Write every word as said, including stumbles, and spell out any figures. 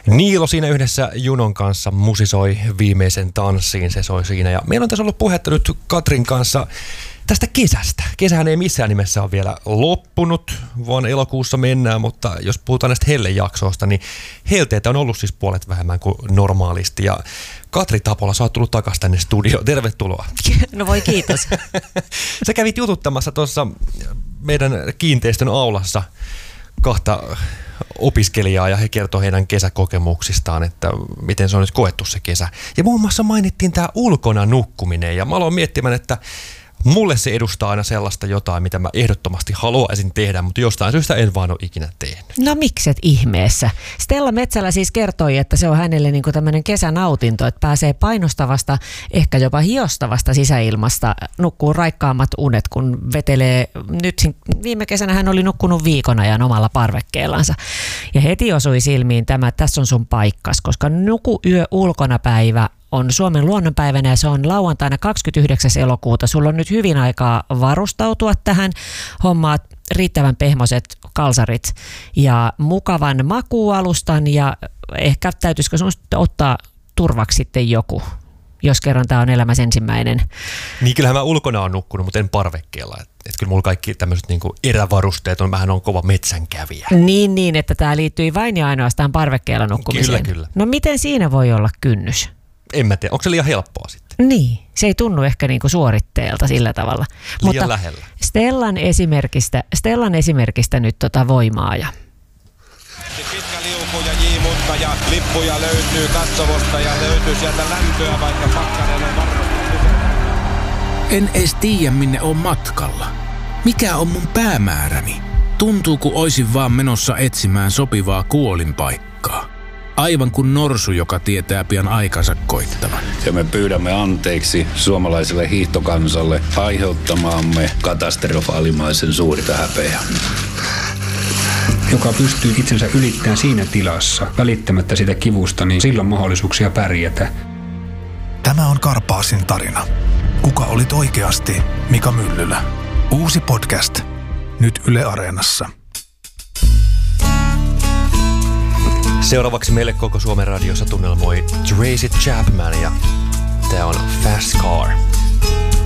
Niilo siinä yhdessä Junon kanssa musisoi viimeisen tanssiin, se soi siinä. Ja meillä on tässä ollut puhetta nyt Katrin kanssa tästä kesästä. Kesähän ei missään nimessä ole vielä loppunut, vaan elokuussa mennään, mutta jos puhutaan näistä hellejaksoista, niin helteitä on ollut siis puolet vähemmän kuin normaalisti. Ja Katri Tapola, sä oot tullut takaisin tänne studioon. Tervetuloa. No voi kiitos. Sä kävit jututtamassa tuossa meidän kiinteistön aulassa kahta opiskelijaa ja he kertoo heidän kesäkokemuksistaan, että miten se on nyt koettu se kesä. Ja muun muassa mainittiin tämä ulkona nukkuminen ja mä aloin miettimään, että mulle se edustaa aina sellaista jotain, mitä mä ehdottomasti haluaisin tehdä, mutta jostain syystä en vaan ole ikinä tehnyt. No mikset ihmeessä? Stella Metsälä siis kertoi, että se on hänelle niin kuin tämmöinen kesänautinto, että pääsee painostavasta, ehkä jopa hiostavasta sisäilmasta, nukkuu raikkaammat unet, kun vetelee. Nyt viime kesänä hän oli nukkunut viikon ajan omalla parvekkeellansa. Ja heti osui silmiin tämä, että tässä on sun paikkas, koska nuku yö ulkona päivä on Suomen luonnonpäivänä ja se on lauantaina kahdeskymmenesyhdeksäs elokuuta. Sulla on nyt hyvin aikaa varustautua tähän. Hommaat riittävän pehmoiset kalsarit ja mukavan makuualustan ja ehkä täytyisikö sun ottaa turvaksi sitten joku, jos kerran tämä on elämässä ensimmäinen. Niin kyllähän mä ulkona on nukkunut, mutta en parvekkeella. Että et kyllä mulla kaikki tämmöiset niinku erävarusteet on, vähän on kova metsänkävijä. Niin, niin, että tämä liittyy vain ja ainoastaan parvekkeella nukkumiseen. Kyllä, kyllä. No miten siinä voi olla kynnys? En mä tiedä, onko se liian helppoa sitten? Niin, se ei tunnu ehkä niinku suoritteelta sillä tavalla. Liian Mutta lähellä. Stellan esimerkistä, Stellan esimerkistä nyt tota voimaa. Ja. Pitkä liuku ja J-mutta ja lippuja löytyy katsomosta ja löytyy sieltä lämpöä, vaikka pakkanen on varmasti. En edes tiedä, minne on matkalla. Mikä on mun päämääräni? Tuntuu, kun oisin vaan menossa etsimään sopivaa kuolinpaikkaa. Aivan kuin norsu, joka tietää pian aikansa koittavan. Ja me pyydämme anteeksi suomalaiselle hiihtokansalle aiheuttamaamme katastrofaalimaisen suurta häpeää. Joka pystyy itsensä ylittämään siinä tilassa, välittämättä sitä kivusta, niin silloin mahdollisuuksia pärjätä. Tämä on Karpaasin tarina. Kuka olit oikeasti Mika Myllylä? Uusi podcast. Nyt Yle Areenassa. Seuraavaksi meille koko Suomen radiossa tunnelmoi Tracy Chapman ja tää on Fast Car.